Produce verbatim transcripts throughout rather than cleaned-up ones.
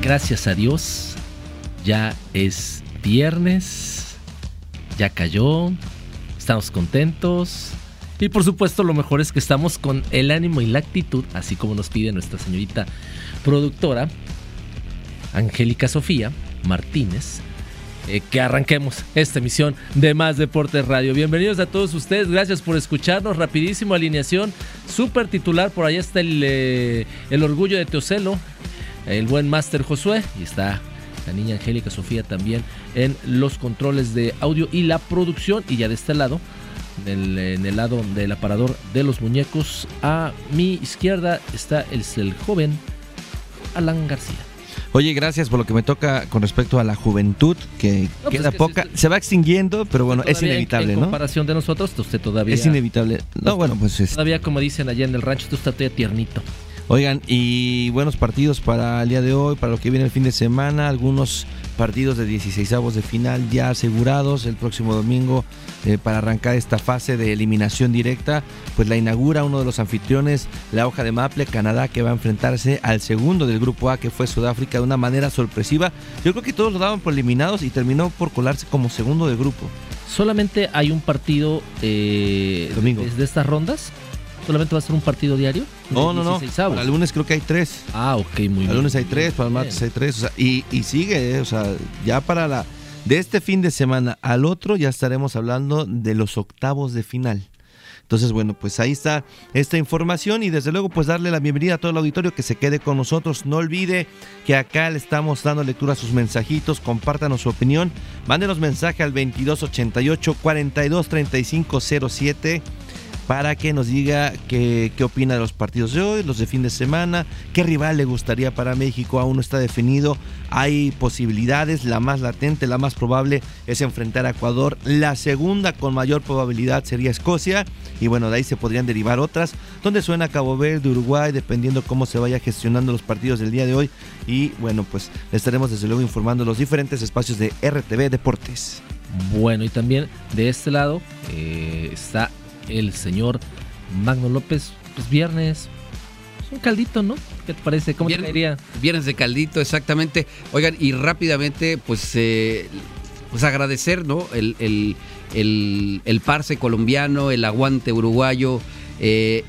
gracias a Dios, ya es viernes, ya cayó, estamos contentos y por supuesto lo mejor es que estamos con el ánimo y la actitud, así como nos pide nuestra señorita productora, Angélica Sofía Martínez, eh, que arranquemos esta emisión de Más Deportes Radio. Bienvenidos a todos ustedes, gracias por escucharnos. Rapidísimo, alineación, súper titular, por allá está el, eh, el orgullo de Teocelo, el buen Máster Josué, y está la niña Angélica Sofía también en los controles de audio y la producción. Y ya de este lado, en el, en el lado del aparador de los muñecos, a mi izquierda está el, el joven Alan García. Oye, gracias por lo que me toca con respecto a la juventud, que no, queda pues que poca, se, se va extinguiendo, pero bueno, es inevitable, en, en ¿no? En comparación de nosotros, usted todavía... Es inevitable. No, bueno, pues es... Todavía, como dicen allá en el rancho, tú estás todavía tiernito. Oigan, y buenos partidos para el día de hoy, para lo que viene el fin de semana, algunos partidos de dieciseisavos de final ya asegurados el próximo domingo eh, para arrancar esta fase de eliminación directa, pues la inaugura uno de los anfitriones, la hoja de Maple, Canadá, que va a enfrentarse al segundo del grupo A, que fue Sudáfrica, de una manera sorpresiva. Yo creo que todos lo daban por eliminados y terminó por colarse como segundo del grupo. Solamente hay un partido eh, domingo desde estas rondas. ¿Solamente va a ser un partido diario? No, no, no. Para el lunes creo que hay tres. Ah, ok, muy bien. Para el lunes hay tres, para el martes hay tres. O sea, y, y sigue, eh, o sea, ya para la de este fin de semana al otro ya estaremos hablando de los octavos de final. Entonces, bueno, pues ahí está esta información y desde luego pues darle la bienvenida a todo el auditorio que se quede con nosotros. No olvide que acá le estamos dando lectura a sus mensajitos, compártanos su opinión, mándenos mensaje al veintidós ochenta y ocho, cuarenta y dos treinta y cinco cero siete para que nos diga qué, qué opina de los partidos de hoy, los de fin de semana, qué rival le gustaría para México. Aún no está definido, hay posibilidades, la más latente, la más probable es enfrentar a Ecuador, la segunda con mayor probabilidad sería Escocia, y bueno, de ahí se podrían derivar otras, donde suena Cabo Verde, Uruguay, dependiendo cómo se vaya gestionando los partidos del día de hoy, y bueno, pues le estaremos desde luego informando los diferentes espacios de R T V Deportes. Bueno, y también de este lado eh, está el señor Magno López. Pues viernes, un caldito, ¿no? ¿Qué te parece? ¿Cómo viernes, te caería? Viernes de caldito, exactamente. Oigan, y rápidamente, pues, eh, pues agradecer, ¿no? El, el, el, el parce colombiano, el aguante uruguayo, eh,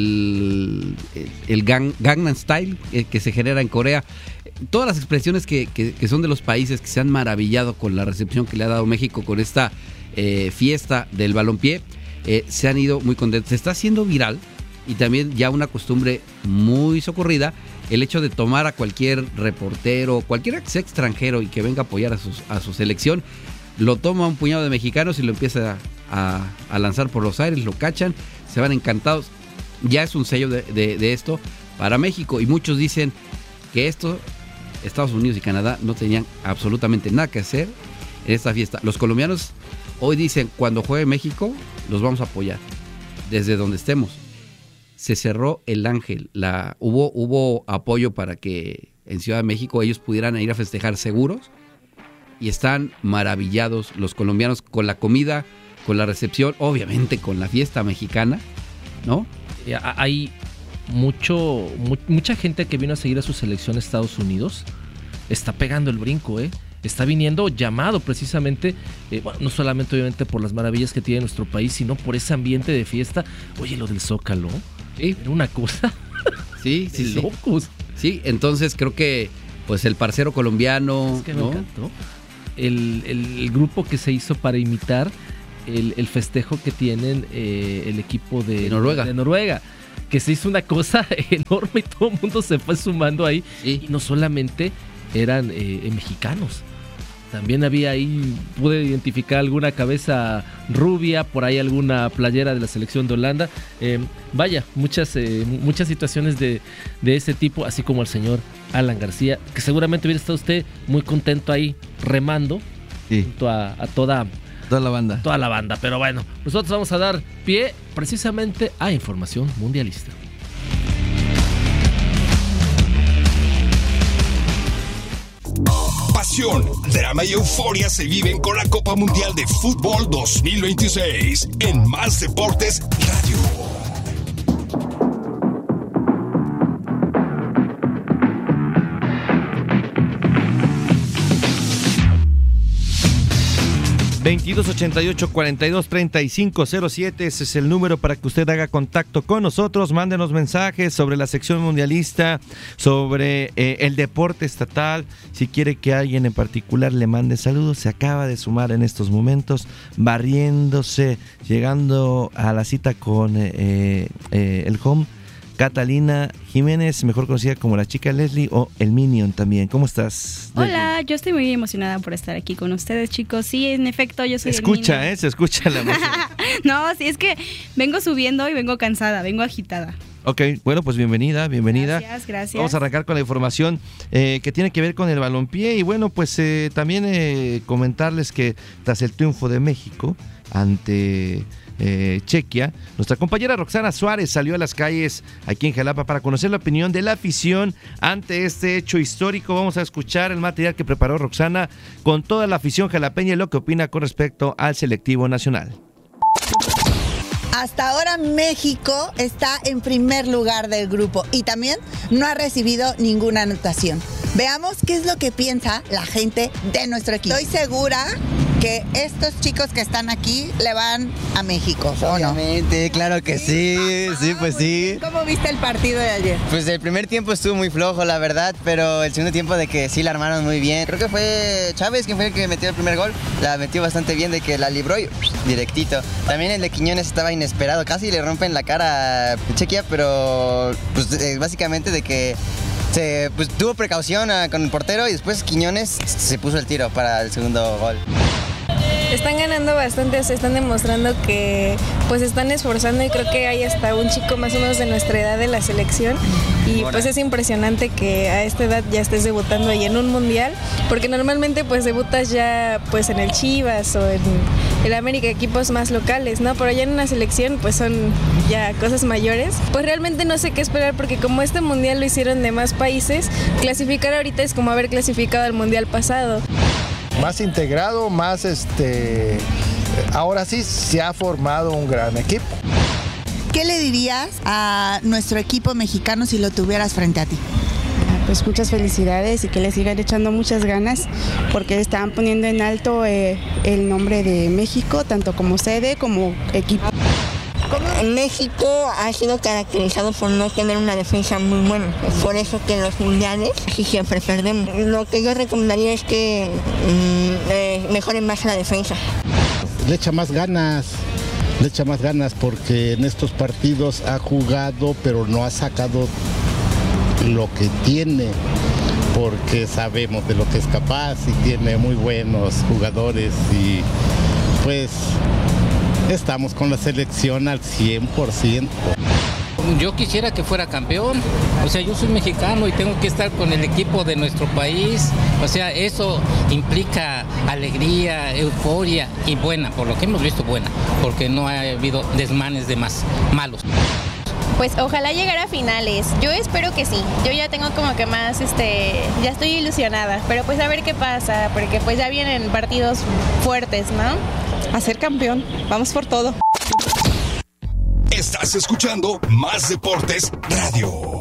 el, el gang, Gangnam Style eh, que se genera en Corea. Todas las expresiones que, que, que son de los países que se han maravillado con la recepción que le ha dado México con esta eh, fiesta del balompié. Eh, se han ido muy contentos. Se está haciendo viral y también ya una costumbre muy socorrida el hecho de tomar a cualquier reportero, cualquiera que sea extranjero y que venga a apoyar a, sus, a su selección, lo toma un puñado de mexicanos y lo empieza a, a lanzar por los aires, lo cachan, se van encantados. Ya es un sello de, de, de esto para México y muchos dicen que esto, Estados Unidos y Canadá no tenían absolutamente nada que hacer en esta fiesta. Los colombianos hoy dicen, cuando juegue México, los vamos a apoyar, desde donde estemos. Se cerró el Ángel, la, hubo, hubo apoyo para que en Ciudad de México ellos pudieran ir a festejar seguros y están maravillados los colombianos con la comida, con la recepción, obviamente con la fiesta mexicana, ¿no? Hay mucho, mu- mucha gente que vino a seguir a su selección a Estados Unidos, está pegando el brinco, ¿eh? Está viniendo llamado precisamente, eh, bueno, no solamente obviamente por las maravillas que tiene nuestro país, sino por ese ambiente de fiesta. Oye, lo del Zócalo, sí, era una cosa sí, sí, de sí. locos. Sí, entonces creo que pues el parcero colombiano, es que me ¿no? encantó el, el, el grupo que se hizo para imitar el, el festejo que tienen eh, el equipo de, de Noruega. de Noruega, que se hizo una cosa enorme y todo el mundo se fue sumando ahí. Sí. Y no solamente eran eh, mexicanos, también había ahí, pude identificar alguna cabeza rubia, por ahí alguna playera de la selección de Holanda. Eh, vaya, muchas eh, muchas situaciones de, de ese tipo, así como el señor Alan García, que seguramente hubiera estado usted muy contento ahí remando, sí, junto a, a toda, toda la banda. Toda la banda. Pero bueno, nosotros vamos a dar pie precisamente a información mundialista. Pasión, drama y euforia se viven con la Copa Mundial de Fútbol dos mil veintiséis en Más Deportes Radio. veintidós ochenta y ocho, cuarenta y dos, treinta y cinco cero siete. Ese es el número para que usted haga contacto con nosotros. Mándenos mensajes sobre la sección mundialista, sobre eh, el deporte estatal. Si quiere que alguien en particular le mande saludos, se acaba de sumar en estos momentos, barriéndose, llegando a la cita con eh, eh, el home, Catalina Jiménez, mejor conocida como la chica Leslie o el Minion también. ¿Cómo estás, Leslie? Hola, yo estoy muy emocionada por estar aquí con ustedes, chicos. Sí, en efecto, yo soy Escucha, el Minion. eh, se escucha la emoción. No, sí, es que vengo subiendo y vengo cansada, vengo agitada. Ok, bueno, pues bienvenida, bienvenida. Gracias, gracias. Vamos a arrancar con la información eh, que tiene que ver con el balompié y bueno, pues eh, también eh, comentarles que tras el triunfo de México ante eh, Chequia, nuestra compañera Roxana Suárez salió a las calles aquí en Jalapa para conocer la opinión de la afición ante este hecho histórico. Vamos a escuchar el material que preparó Roxana con toda la afición jalapeña y lo que opina con respecto al selectivo nacional. Hasta ahora México está en primer lugar del grupo y también no ha recibido ninguna anotación. Veamos qué es lo que piensa la gente de nuestro equipo. Estoy segura que estos chicos que están aquí le van a México, ¿o no? Obviamente, claro que sí, sí, pues sí. ¿Cómo viste el partido de ayer? Pues el primer tiempo estuvo muy flojo, la verdad, pero el segundo tiempo de que sí la armaron muy bien. Creo que fue Chávez quien fue el que metió el primer gol, la metió bastante bien, de que la libró y directito. También el de Quiñones estaba inesperado, casi le rompen la cara a Chequia, pero pues eh, básicamente de que se pues, tuvo precaución a, con el portero y después Quiñones se puso el tiro para el segundo gol. Están ganando bastante, se están demostrando que pues están esforzando y creo que hay hasta un chico más o menos de nuestra edad de la selección y pues es impresionante que a esta edad ya estés debutando ahí en un mundial, porque normalmente pues debutas ya pues en el Chivas o en el América, equipos más locales, ¿no? Pero ya en una selección pues son ya cosas mayores. Pues realmente no sé qué esperar porque como este mundial lo hicieron de más países, clasificar ahorita es como haber clasificado al mundial pasado. Más integrado, más este, ahora sí se ha formado un gran equipo. ¿Qué le dirías a nuestro equipo mexicano si lo tuvieras frente a ti? Pues muchas felicidades y que le sigan echando muchas ganas porque están poniendo en alto eh, el nombre de México, tanto como sede como equipo. México ha sido caracterizado por no tener una defensa muy buena. Es por eso que en los mundiales sí siempre perdemos. Lo que yo recomendaría es que mmm, eh, mejoren más la defensa. Le echa más ganas, le echa más ganas porque en estos partidos ha jugado pero no ha sacado lo que tiene, porque sabemos de lo que es capaz y tiene muy buenos jugadores y pues estamos con la selección al cien por ciento. Yo quisiera que fuera campeón, o sea, yo soy mexicano y tengo que estar con el equipo de nuestro país, o sea, eso implica alegría, euforia y buena, por lo que hemos visto buena, porque no ha habido desmanes de más malos. Pues ojalá llegara a finales, yo espero que sí, yo ya tengo como que más, este, ya estoy ilusionada, pero pues a ver qué pasa, porque pues ya vienen partidos fuertes, ¿no? A ser campeón, vamos por todo. Estás escuchando Más Deportes Radio.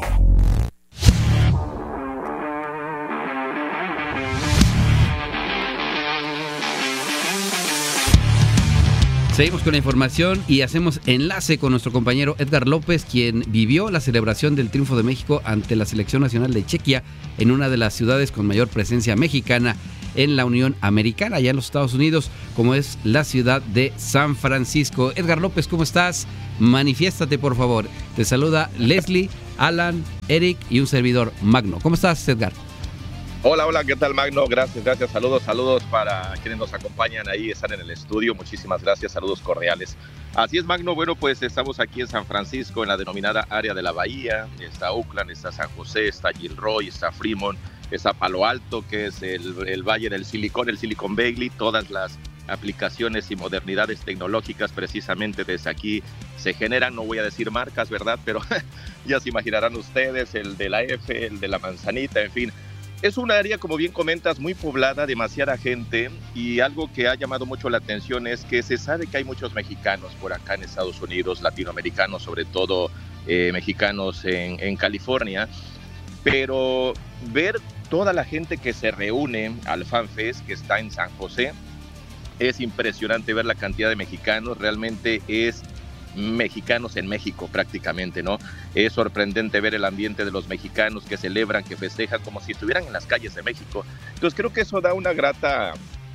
Seguimos con la información y hacemos enlace con nuestro compañero Edgar López, quien vivió la celebración del triunfo de México ante la Selección Nacional de Chequia en una de las ciudades con mayor presencia mexicana en la Unión Americana, allá en los Estados Unidos, como es la ciudad de San Francisco. Edgar López, ¿cómo estás? Manifiéstate, por favor. Te saluda Leslie, Alan, Eric y un servidor, Magno. ¿Cómo estás, Edgar? Hola, hola, ¿qué tal, Magno? Gracias, gracias, saludos, saludos para quienes nos acompañan ahí, están en el estudio, muchísimas gracias, saludos cordiales. Así es, Magno, bueno, pues estamos aquí en San Francisco, en la denominada área de la Bahía, está Oakland, está San José, está Gilroy, está Fremont, está Palo Alto, que es el, el Valle del Silicón, el Silicon Valley, todas las aplicaciones y modernidades tecnológicas precisamente desde aquí se generan, no voy a decir marcas, ¿verdad? Pero ya se imaginarán ustedes, el de la F, el de la Manzanita, en fin. Es un área, como bien comentas, muy poblada, demasiada gente, y algo que ha llamado mucho la atención es que se sabe que hay muchos mexicanos por acá en Estados Unidos, latinoamericanos, sobre todo eh, mexicanos en, en California, pero ver toda la gente que se reúne al FanFest que está en San José, Es impresionante ver la cantidad de mexicanos, realmente es mexicanos en México prácticamente, ¿no? Es sorprendente ver el ambiente de los mexicanos que celebran, que festejan como si estuvieran en las calles de México. Entonces creo que eso da una grata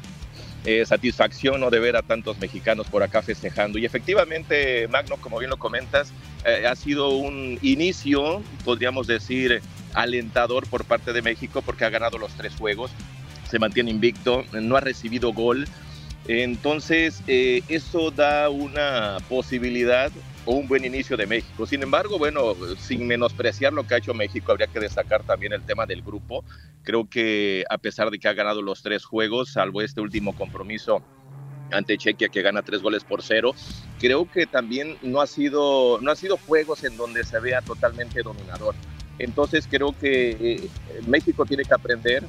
eh, satisfacción, ¿no?, de ver a tantos mexicanos por acá festejando. Y efectivamente, Magno, como bien lo comentas, eh, ha sido un inicio, podríamos decir, alentador por parte de México porque ha ganado los tres juegos, se mantiene invicto, no ha recibido gol. Entonces, eh, eso da una posibilidad o un buen inicio de México. Sin embargo, bueno, sin menospreciar lo que ha hecho México, habría que destacar también el tema del grupo. Creo que a pesar de que ha ganado los tres juegos, salvo este último compromiso ante Chequia que gana tres goles por cero, creo que también no ha sido, no ha sido juegos en donde se vea totalmente dominador. Entonces, creo que eh, México tiene que aprender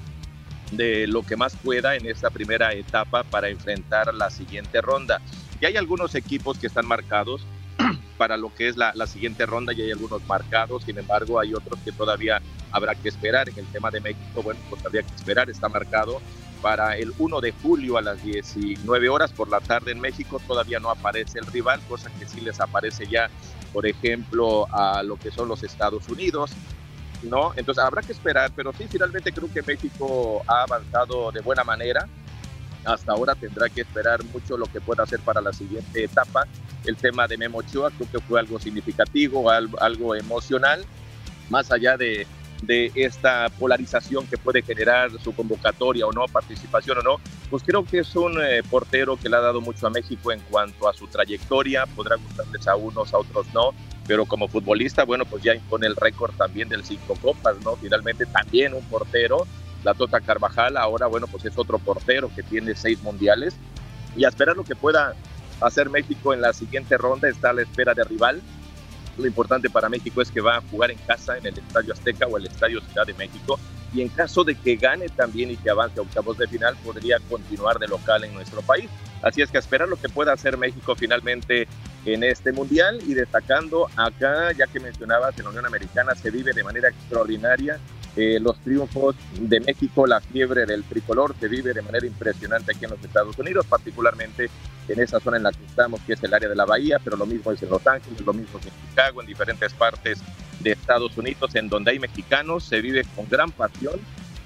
de lo que más pueda en esta primera etapa para enfrentar la siguiente ronda. Y hay algunos equipos que están marcados para lo que es la, la siguiente ronda y hay algunos marcados, sin embargo hay otros que todavía habrá que esperar. En el tema de México, bueno, pues habría que esperar, está marcado para el primero de julio a las diecinueve horas por la tarde en México. Todavía no aparece el rival, cosa que sí les aparece ya, por ejemplo, a lo que son los Estados Unidos, ¿no? Entonces habrá que esperar, pero sí, finalmente creo que México ha avanzado de buena manera. Hasta ahora tendrá que esperar mucho lo que pueda hacer para la siguiente etapa. El tema de Memo Ochoa creo que fue algo significativo, algo, algo emocional, más allá de, de esta polarización que puede generar su convocatoria o no, participación o no, pues creo que es un eh, portero que le ha dado mucho a México en cuanto a su trayectoria. Podrá gustarles a unos, a otros no, pero como futbolista, bueno, pues ya impone el récord también del cinco copas, ¿no? Finalmente también un portero, la Tota Carvajal, ahora, bueno, pues es otro portero que tiene seis mundiales, y a esperar lo que pueda hacer México en la siguiente ronda. Está a la espera de rival. Lo importante para México es que va a jugar en casa en el Estadio Azteca o el Estadio Ciudad de México, y en caso de que gane también y que avance a octavos de final, podría continuar de local en nuestro país. Así es que a esperar lo que pueda hacer México finalmente en este mundial. Y destacando acá, ya que mencionabas, en la Unión Americana se vive de manera extraordinaria eh, los triunfos de México, la fiebre del tricolor se vive de manera impresionante aquí en los Estados Unidos, particularmente en esa zona en la que estamos, que es el área de la Bahía, pero lo mismo es en Los Ángeles, lo mismo es en Chicago, en diferentes partes de Estados Unidos, en donde hay mexicanos, se vive con gran pasión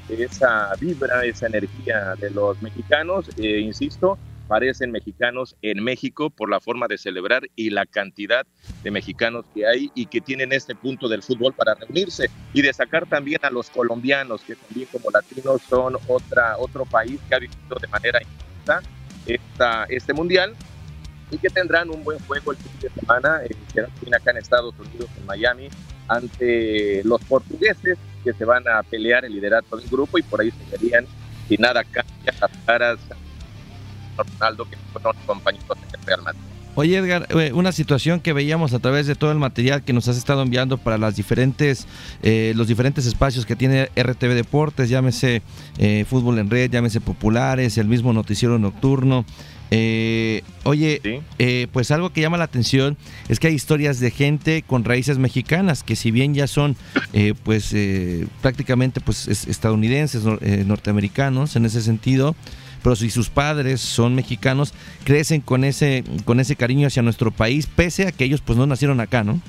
esa vibra, esa energía de los mexicanos. Eh, insisto, parecen mexicanos en México por la forma de celebrar y la cantidad de mexicanos que hay y que tienen este punto del fútbol para reunirse. Y destacar también a los colombianos, que también como latinos son otra, otro país que ha vivido de manera intensa esta, este mundial, y que tendrán un buen juego el fin de semana, eh, que también acá en Estados Unidos, en Miami, ante los portugueses, que se van a pelear el liderato del grupo, y por ahí se verían, si nada cambia, las caras Ronaldo, que fueron compañeros del Real Madrid. Oye, Edgar, una situación que veíamos a través de todo el material que nos has estado enviando para las diferentes, eh, los diferentes espacios que tiene R T V Deportes, llámese eh, Fútbol en Red, llámese Populares, el mismo noticiero nocturno. Eh, oye, ¿sí? eh, pues algo que llama la atención es que hay historias de gente con raíces mexicanas que, si bien ya son eh, pues eh, prácticamente pues estadounidenses, eh, norteamericanos en ese sentido, pero si sus padres son mexicanos, crecen con ese con ese cariño hacia nuestro país, pese a que ellos pues no nacieron acá, ¿no?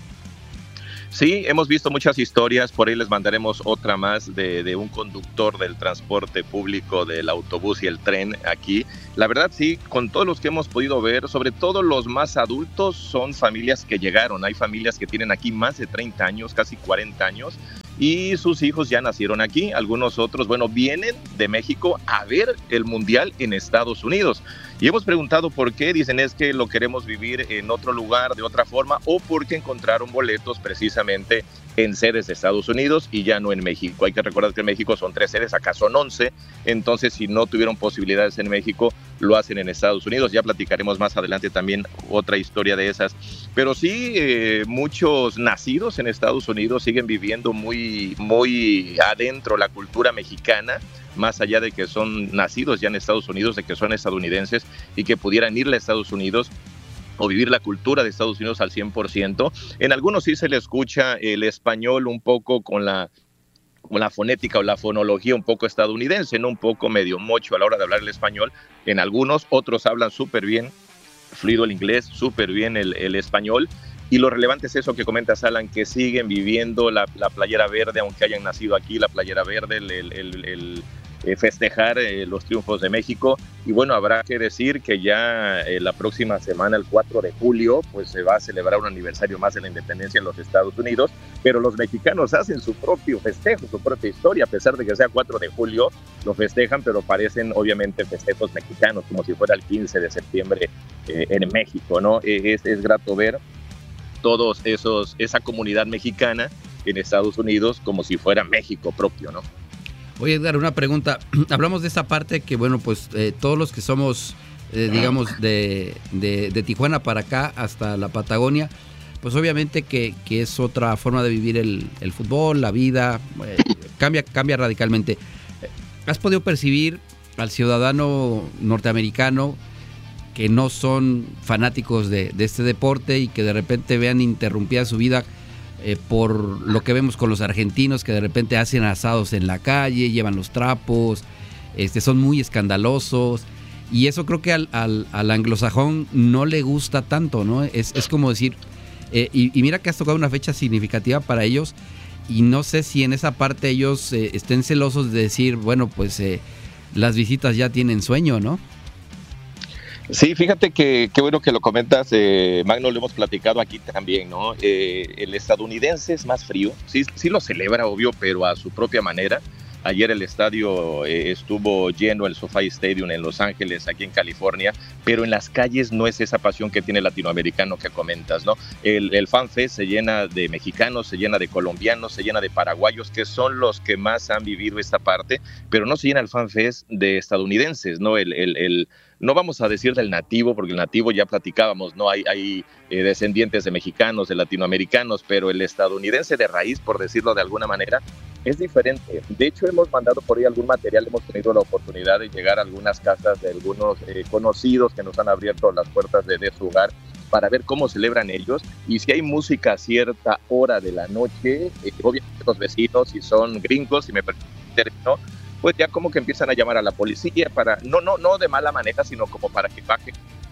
Sí, hemos visto muchas historias, por ahí les mandaremos otra más de, de un conductor del transporte público, del autobús y el tren aquí. La verdad sí, con todos los que hemos podido ver, sobre todo los más adultos, son familias que llegaron. Hay familias que tienen aquí más de treinta años, casi cuarenta años, y sus hijos ya nacieron aquí. Algunos otros, bueno, vienen de México a ver el Mundial en Estados Unidos. Y hemos preguntado por qué. Dicen es que lo queremos vivir en otro lugar, de otra forma, o porque encontraron boletos precisamente en sedes de Estados Unidos y ya no en México. Hay que recordar que en México son tres sedes, acá son once. Entonces, si no tuvieron posibilidades en México, lo hacen en Estados Unidos. Ya platicaremos más adelante también otra historia de esas. Pero sí, eh, muchos nacidos en Estados Unidos siguen viviendo muy, muy adentro la cultura mexicana, más allá de que son nacidos ya en Estados Unidos, de que son estadounidenses y que pudieran irle a Estados Unidos o vivir la cultura de Estados Unidos al cien por ciento. En algunos sí se le escucha el español un poco con la la fonética o la fonología un poco estadounidense, ¿no? Un poco medio mocho a la hora de hablar el español en algunos, otros hablan súper bien, fluido el inglés, súper bien el, el español. Y lo relevante es eso que comentas, Alan, que siguen viviendo la, la playera verde, aunque hayan nacido aquí, la playera verde, el, el, el, el eh, festejar eh, los triunfos de México. Y bueno, habrá que decir que ya eh, la próxima semana, el cuatro de julio, pues se va a celebrar un aniversario más de la independencia en los Estados Unidos, pero los mexicanos hacen su propio festejo, su propia historia, a pesar de que sea cuatro de julio, lo festejan, pero parecen obviamente festejos mexicanos, como si fuera el quince de septiembre eh, en México, ¿no? Es, es grato ver todos esos, esa comunidad mexicana en Estados Unidos como si fuera México propio, ¿no? Oye, Edgar, una pregunta. Hablamos de esa parte que, bueno, pues eh, todos los que somos, eh, digamos, de, de, de Tijuana para acá hasta la Patagonia, pues obviamente que, que es otra forma de vivir el, el fútbol, la vida, eh, cambia, cambia radicalmente. ¿Has podido percibir al ciudadano norteamericano que no son fanáticos de, de este deporte y que de repente vean interrumpida su vida eh, por lo que vemos con los argentinos, que de repente hacen asados en la calle, llevan los trapos, este, son muy escandalosos, y eso creo que al, al, al anglosajón no le gusta tanto, ¿no? Es, es como decir, eh, y, y mira que has tocado una fecha significativa para ellos, y no sé si en esa parte ellos eh, estén celosos de decir, bueno, pues eh, las visitas ya tienen sueño, ¿no? Sí, fíjate que qué bueno que lo comentas, eh, Magno, lo hemos platicado aquí también, ¿no? Eh, el estadounidense es más frío, sí, sí lo celebra, obvio, pero a su propia manera. Ayer el estadio eh, estuvo lleno, el SoFi Stadium en Los Ángeles, aquí en California, pero en las calles no es esa pasión que tiene el latinoamericano que comentas, ¿no? El, el Fan Fest se llena de mexicanos, se llena de colombianos, se llena de paraguayos, que son los que más han vivido esta parte, pero no se llena el Fan Fest de estadounidenses, ¿no? El, el, el No vamos a decir del nativo, porque el nativo ya platicábamos, ¿no? Hay, hay eh, descendientes de mexicanos, de latinoamericanos, pero el estadounidense de raíz, por decirlo de alguna manera, es diferente. De hecho, hemos mandado por ahí algún material, hemos tenido la oportunidad de llegar a algunas casas de algunos eh, conocidos que nos han abierto las puertas de, de su hogar para ver cómo celebran ellos, y si hay música a cierta hora de la noche, eh, obviamente los vecinos, si son gringos, si me permiten, ¿no? Pues ya como que empiezan a llamar a la policía para, no, no, no de mala manera, sino como para que baje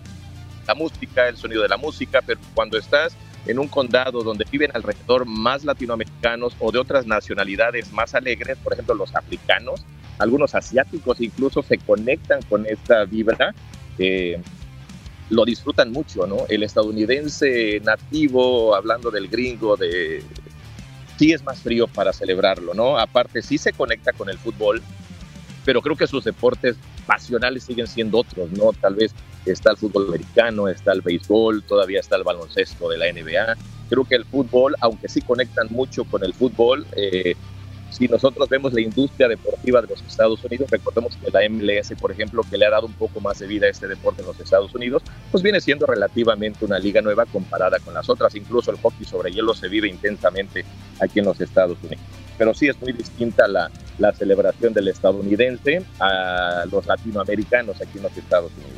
la música, el sonido de la música, pero cuando estás en un condado donde viven alrededor más latinoamericanos o de otras nacionalidades más alegres, por ejemplo los africanos, algunos asiáticos incluso se conectan con esta vibra, eh, lo disfrutan mucho, ¿no? El estadounidense nativo, hablando del gringo, de... sí es más frío para celebrarlo, ¿no? Aparte, sí se conecta con el fútbol, pero creo que sus deportes pasionales siguen siendo otros, ¿no? Tal vez está el fútbol americano, está el béisbol, todavía está el baloncesto de la N B A. Creo que el fútbol, aunque sí conectan mucho con el fútbol, eh, si nosotros vemos la industria deportiva de los Estados Unidos, recordemos que la M L S, por ejemplo, que le ha dado un poco más de vida a este deporte en los Estados Unidos, pues viene siendo relativamente una liga nueva comparada con las otras. Incluso el hockey sobre hielo se vive intensamente aquí en los Estados Unidos. Pero sí es muy distinta la, la celebración del estadounidense a los latinoamericanos aquí en los Estados Unidos.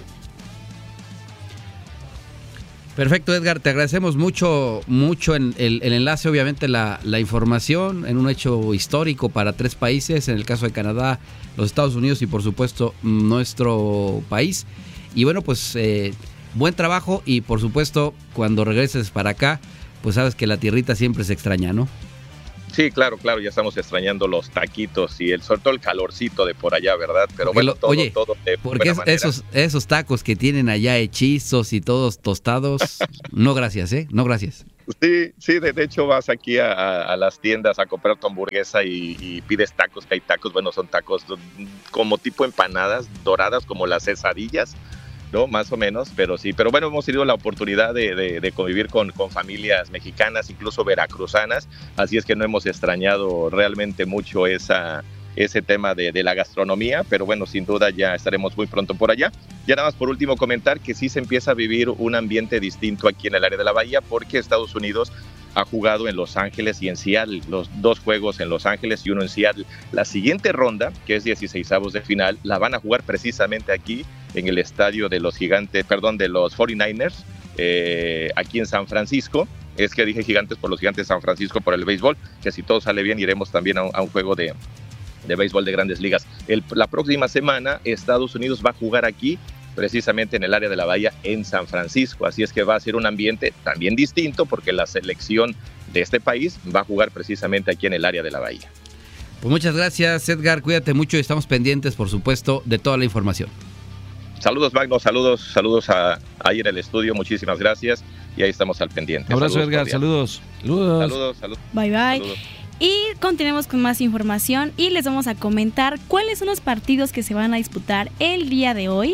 Perfecto, Edgar, te agradecemos mucho, mucho en el, el enlace, obviamente la, la información en un hecho histórico para tres países, en el caso de Canadá, los Estados Unidos y por supuesto nuestro país. Y bueno, pues eh, buen trabajo, y por supuesto cuando regreses para acá, pues sabes que la tierrita siempre se extraña, ¿no? Sí, claro, claro, ya estamos extrañando los taquitos y el, sobre todo el calorcito de por allá, ¿verdad? Pero Porque bueno, lo, todo, oye, todo de porque es, esos, esos tacos que tienen allá hechizos y todos tostados, no gracias, ¿eh? No gracias. Sí, sí, de, de hecho vas aquí a, a, a las tiendas a comprar tu hamburguesa y, y pides tacos, que hay tacos, bueno, son tacos como tipo empanadas doradas, como las quesadillas, ¿no? Más o menos, pero sí. Pero bueno, hemos tenido la oportunidad de, de, de convivir con, con familias mexicanas, incluso veracruzanas, así es que no hemos extrañado realmente mucho esa, ese tema de, de la gastronomía, pero bueno, sin duda ya estaremos muy pronto por allá. Ya nada más por último comentar que sí se empieza a vivir un ambiente distinto aquí en el área de la Bahía, porque Estados Unidos ha jugado en Los Ángeles y en Seattle, los dos juegos en Los Ángeles y uno en Seattle. La siguiente ronda, que es dieciseisavos de final, la van a jugar precisamente aquí en el estadio de los gigantes, perdón, de los cuarenta y nueve ers, eh, aquí en San Francisco. es que dije Gigantes por los Gigantes de San Francisco por el béisbol, que si todo sale bien iremos también a un, a un juego de, de béisbol de Grandes Ligas. El, la próxima semana Estados Unidos va a jugar aquí, precisamente en el área de la Bahía, en San Francisco, así es que va a ser un ambiente también distinto porque la selección de este país va a jugar precisamente aquí en el área de la Bahía. Pues muchas gracias, Edgar, cuídate mucho y estamos pendientes, por supuesto, de toda la información. Saludos, Magno, saludos, saludos a, ahí en el estudio, muchísimas gracias y ahí estamos al pendiente. Abrazo, saludos, Edgar, cordial. saludos. Saludos. Saludos, saludos. Bye, bye. Saludos. Y continuemos con más información y les vamos a comentar cuáles son los partidos que se van a disputar el día de hoy,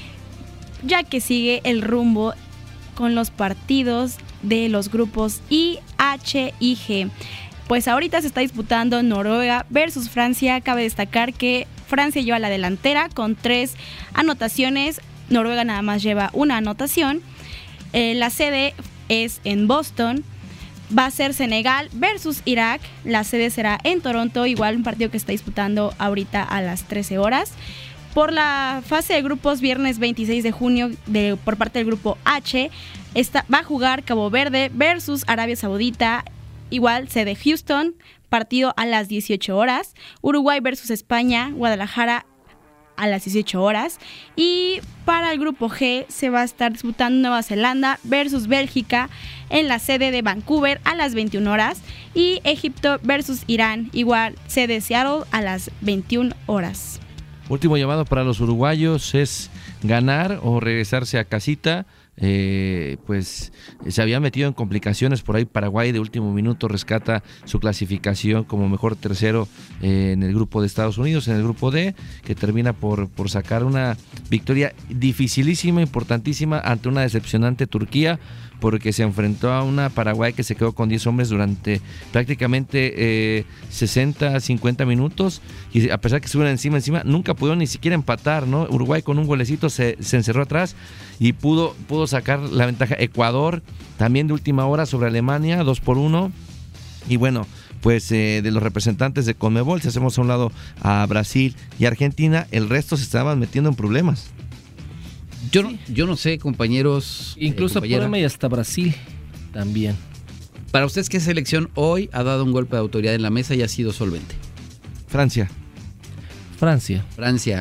ya que sigue el rumbo con los partidos de los grupos I, H y G. Pues ahorita se está disputando Noruega versus Francia. Cabe destacar que Francia lleva la delantera con tres anotaciones, Noruega nada más lleva una anotación. Eh, la sede es en Boston. Va a ser Senegal versus Irak. La sede será en Toronto, igual un partido que está disputando ahorita a las trece horas. Por la fase de grupos, viernes veintiséis de junio, de, por parte del grupo H, está, va a jugar Cabo Verde versus Arabia Saudita, igual sede Houston, partido a las dieciocho horas. Uruguay versus España, Guadalajara a las dieciocho horas. Y para el grupo G se va a estar disputando Nueva Zelanda versus Bélgica en la sede de Vancouver a las veintiuna horas. Y Egipto versus Irán, igual sede Seattle a las veintiuna horas. Último llamado para los uruguayos es ganar o regresarse a casita. Eh, pues se había metido en complicaciones por ahí. Paraguay de último minuto rescata su clasificación como mejor tercero eh, en el grupo de Estados Unidos, en el grupo D, que termina por, por sacar una victoria dificilísima, importantísima ante una decepcionante Turquía, porque se enfrentó a una Paraguay que se quedó con diez hombres durante prácticamente eh, sesenta, cincuenta minutos, y a pesar que estuvieron encima, encima, nunca pudieron ni siquiera empatar, ¿no? Uruguay con un golecito se, se encerró atrás y pudo, pudo sacar la ventaja. Ecuador también de última hora sobre Alemania, dos por uno, y bueno, pues eh, de los representantes de Conmebol, si hacemos a un lado a Brasil y Argentina, el resto se estaban metiendo en problemas. Yo no, yo no sé, compañeros. Incluso eh, Polonia y hasta Brasil también. Para ustedes, ¿qué selección hoy ha dado un golpe de autoridad en la mesa y ha sido solvente? Francia. Francia. Francia.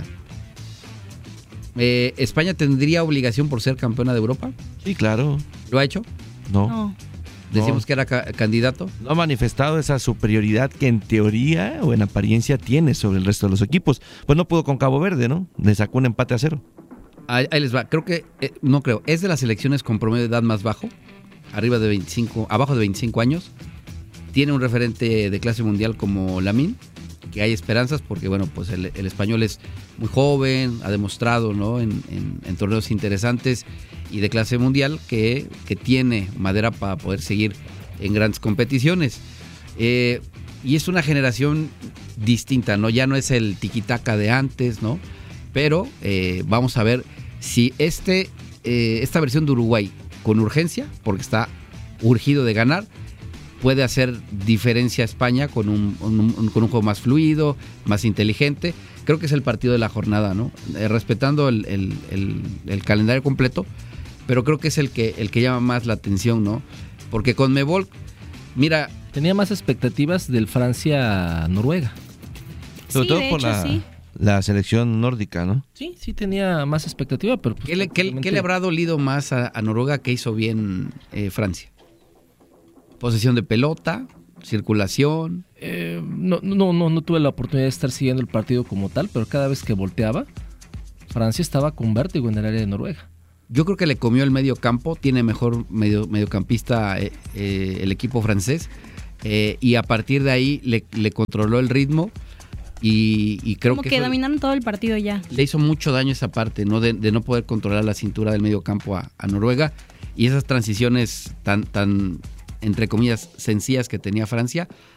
Eh, ¿España tendría obligación por ser campeona de Europa? Sí, claro. ¿Lo ha hecho? No. No. Decimos No. que era ca- candidato. No ha manifestado esa superioridad que en teoría o en apariencia tiene sobre el resto de los equipos. Pues no pudo con Cabo Verde, ¿no? Le sacó un empate a cero. Ahí, ahí les va. Creo que, eh, no creo, es de las selecciones con promedio de edad más bajo, arriba de veinticinco, abajo de veinticinco años. Tiene un referente de clase mundial como Lamine, que hay esperanzas porque, bueno, pues el, el español es muy joven, ha demostrado, ¿no? En, en, en torneos interesantes y de clase mundial que, que tiene madera para poder seguir en grandes competiciones. Eh, y es una generación distinta, ¿no? Ya no es el tiquitaca de antes, ¿no? Pero eh, vamos a ver si este, eh, esta versión de Uruguay, con urgencia, porque está urgido de ganar, puede hacer diferencia a España con un, un, un, con un juego más fluido, más inteligente. Creo que es el partido de la jornada, ¿no? Eh, respetando el, el, el, el calendario completo, pero creo que es el que, el que llama más la atención, ¿no? Porque Conmebol, mira... Tenía más expectativas del Francia-Noruega. Sobre Sí, todo de por hecho, la, sí. la selección nórdica, ¿no? Sí, sí tenía más expectativa, pero... Pues, ¿Qué, le, qué, ¿Qué le habrá dolido más a, a Noruega que hizo bien eh, Francia? Posesión de pelota, circulación. Eh, no, no, no, no tuve la oportunidad de estar siguiendo el partido como tal, pero cada vez que volteaba, Francia estaba con vértigo en el área de Noruega. Yo creo que le comió el medio campo, tiene mejor medio, mediocampista eh, eh, el equipo francés, eh, y a partir de ahí le, le controló el ritmo y, y creo Como que, que eso dominaron todo el partido ya. le hizo mucho daño esa parte, ¿no? De, de no poder controlar la cintura del medio campo a, a Noruega, y esas transiciones tan, tan, entre comillas, sencillas que tenía Francia,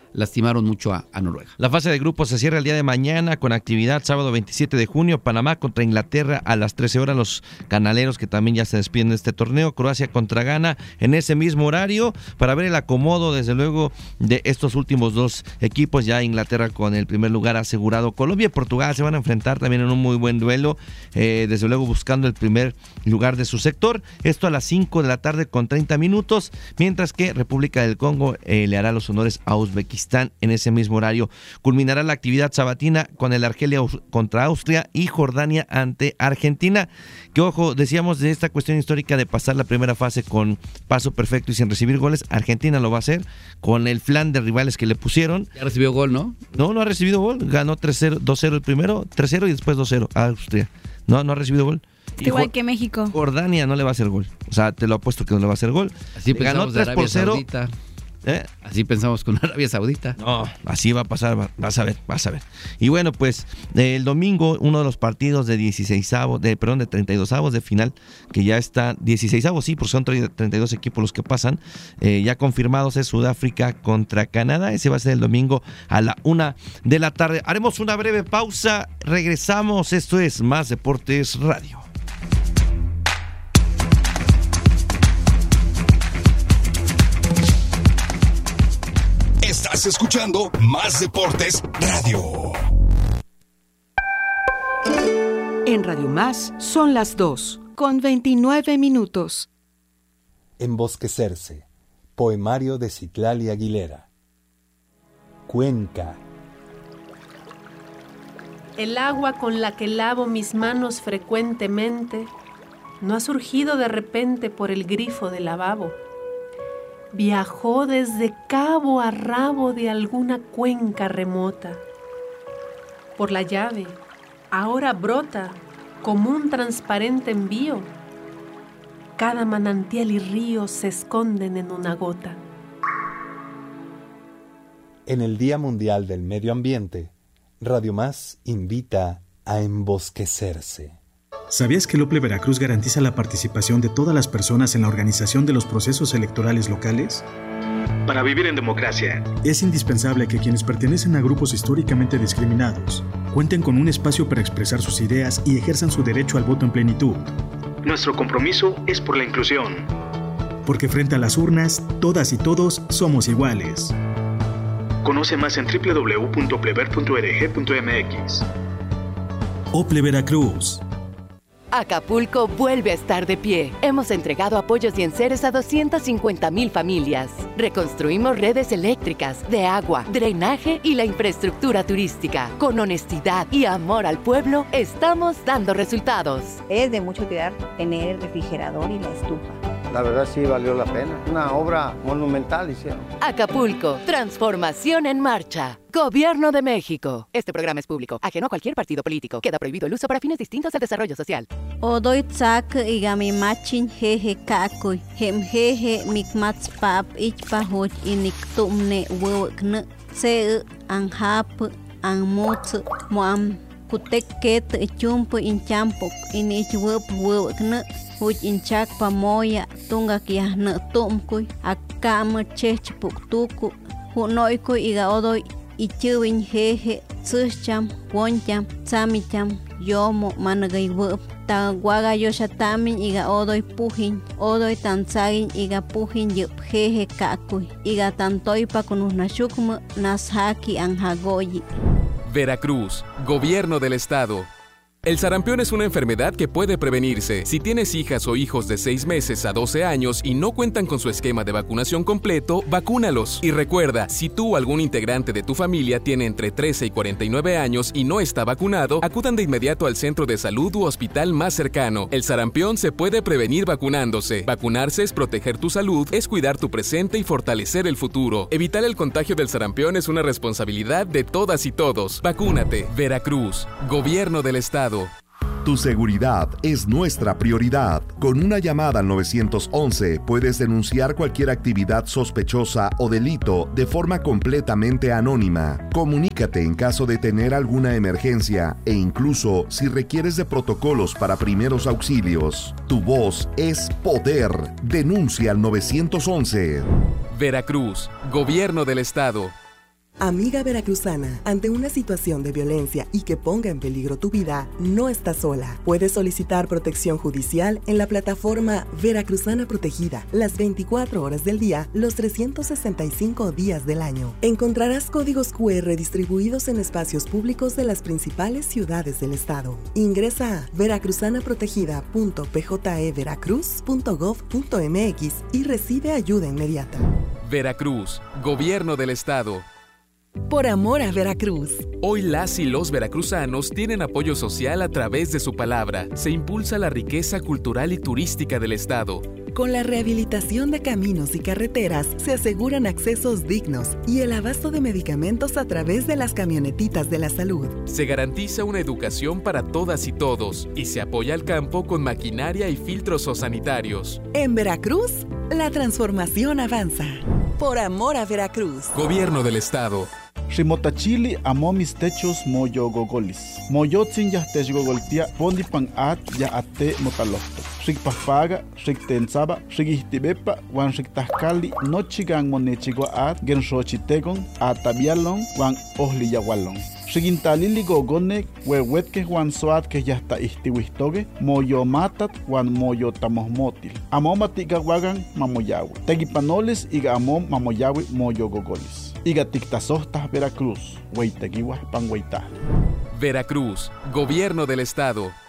lastimaron mucho a, a Noruega. La fase de grupos se cierra el día de mañana con actividad sábado veintisiete de junio, Panamá contra Inglaterra a las trece horas, los canaleros que también ya se despiden de este torneo, Croacia contra Ghana en ese mismo horario, para ver el acomodo desde luego de estos últimos dos equipos, ya Inglaterra con el primer lugar asegurado, Colombia y Portugal se van a enfrentar también en un muy buen duelo, eh, desde luego buscando el primer lugar de su sector, esto a las cinco de la tarde con treinta minutos, mientras que República del Congo eh, le hará los honores a Uzbekistán en ese mismo horario. Culminará la actividad sabatina con el Argelia contra Austria y Jordania ante Argentina, que ojo, decíamos de esta cuestión histórica de pasar la primera fase con paso perfecto y sin recibir goles, Argentina lo va a hacer con el flan de rivales que le pusieron. Ya recibió gol, ¿no? No, no ha recibido gol, ganó tres cero, dos cero el primero, tres cero y después dos cero a Austria. No, no ha recibido gol. Igual que México. Jordania no le va a hacer gol. O sea, te lo apuesto que no le va a hacer gol. Así ganó tres por cero. ¿Eh? Así pensamos con Arabia Saudita. No, así va a pasar, vas a ver, vas a ver. Y bueno, pues el domingo uno de los partidos de dieciseisavos, de perdón, de treinta y dosavos de final, que ya está dieciseisavos, sí, porque son treinta y dos equipos los que pasan, eh, ya confirmados es Sudáfrica contra Canadá. Ese va a ser el domingo a la una de la tarde. Haremos una breve pausa, regresamos. Esto es Más Deportes Radio. Estás escuchando Más Deportes Radio. En Radio Más son las dos, con veintinueve minutos. Embosquecerse. Poemario de Citlali Aguilera. Cuenca. El agua con la que lavo mis manos frecuentemente no ha surgido de repente por el grifo del lavabo. Viajó desde cabo a rabo de alguna cuenca remota. Por la llave, ahora brota como un transparente envío. Cada manantial y río se esconden en una gota. En el Día Mundial del Medio Ambiente, Radio Más invita a embosquecerse. ¿Sabías que el Ople Veracruz garantiza la participación de todas las personas en la organización de los procesos electorales locales? Para vivir en democracia, es indispensable que quienes pertenecen a grupos históricamente discriminados cuenten con un espacio para expresar sus ideas y ejerzan su derecho al voto en plenitud. Nuestro compromiso es por la inclusión. Porque frente a las urnas, todas y todos somos iguales. Conoce más en doble u doble u doble u punto oplever punto org punto m x. Ople Veracruz. Acapulco vuelve a estar de pie. Hemos entregado apoyos y enseres a doscientas cincuenta mil familias. Reconstruimos redes eléctricas, de agua, drenaje y la infraestructura turística. Con honestidad y amor al pueblo, estamos dando resultados. Es de mucho cuidar tener el refrigerador y la estufa. La verdad sí valió la pena. Una obra monumental hicieron. Acapulco, transformación en marcha. Gobierno de México. Este programa es público, ajeno a cualquier partido político. Queda prohibido el uso para fines distintos al desarrollo social. Odoy tsak igami machin jeje kakoy. Hem jeje mikmats pap ichpahoch inik tumne wewkne. Se anhap anmutz moam kutek chumpo inchampok inich wep wewkne. Huj inchak pamoya tunga kiahne tumkuy. Akam chech puktuku. Hunoykoy iga odoy. Ichuin jeje, tsucham, woncham, tsamicham, yomo, managay wup. Tawaga yoshatamin iga odoy pujin, odoy tanzagin iga pujin yup jeje kakuy. Iga tantoypa kunusnashukma nashaki anjagoyi. Veracruz, Gobierno del Estado. El sarampión es una enfermedad que puede prevenirse. Si tienes hijas o hijos de seis meses a doce años y no cuentan con su esquema de vacunación completo, vacúnalos. Y recuerda, si tú o algún integrante de tu familia tiene entre trece y cuarenta y nueve años y no está vacunado, acudan de inmediato al centro de salud u hospital más cercano. El sarampión se puede prevenir vacunándose. Vacunarse es proteger tu salud, es cuidar tu presente y fortalecer el futuro. Evitar el contagio del sarampión es una responsabilidad de todas y todos. Vacúnate. Veracruz, Gobierno del Estado. Tu seguridad es nuestra prioridad. Con una llamada al nueve once puedes denunciar cualquier actividad sospechosa o delito de forma completamente anónima. Comunícate en caso de tener alguna emergencia e incluso si requieres de protocolos para primeros auxilios. Tu voz es poder. Denuncia al nueve once. Veracruz, Gobierno del Estado. Amiga veracruzana, ante una situación de violencia y que ponga en peligro tu vida, no estás sola. Puedes solicitar protección judicial en la plataforma Veracruzana Protegida las veinticuatro horas del día, los trescientos sesenta y cinco días del año. Encontrarás códigos cu erre distribuidos en espacios públicos de las principales ciudades del estado. Ingresa a veracruzana protegida punto p j e veracruz punto gov punto m x y recibe ayuda inmediata. Veracruz, Gobierno del Estado. Por amor a Veracruz. Hoy las y los veracruzanos tienen apoyo social a través de su palabra. Se impulsa la riqueza cultural y turística del estado. Con la rehabilitación de caminos y carreteras se aseguran accesos dignos y el abasto de medicamentos a través de las camionetitas de la salud. Se garantiza una educación para todas y todos y se apoya al campo con maquinaria y filtros sanitarios. En Veracruz, la transformación avanza. Por amor a Veracruz. Gobierno del Estado. Ximotachili amo mis techos moyo gogolis. Moyotzin ya tech gogoltia pondi pan at ya ate motalocto. Xikpapaga, xiktensaba, xikihtibepa, wan xiktahkali, nochigan monechigua at, genxochitegon, atabialon, wan ohliyahualon. Xigintalili gogone, huehuetke wan soat que ya está istiwistoge, moyo matat, wan moyo tamohmotil. Amomatiga wagan mamoyawe. Tegipanoles iga amom mamoyawe moyo gogolis. Iga tiktasohtas Veracruz, hueitegiwa panhueita. Veracruz, Gobierno del Estado.